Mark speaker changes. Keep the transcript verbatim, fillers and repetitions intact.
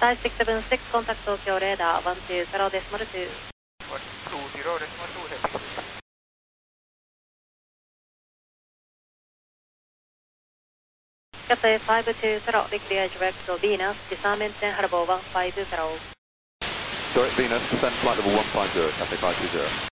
Speaker 1: Thai six seven six, contact Tokyo radar one two zero decimal two.
Speaker 2: one two zero decimal two, heading.
Speaker 1: Cathay five two zero, clear direct to Venus, descend maintain level one five zero.
Speaker 3: Sorry, Venus, descend flight level one five zero, Cathay five two zero.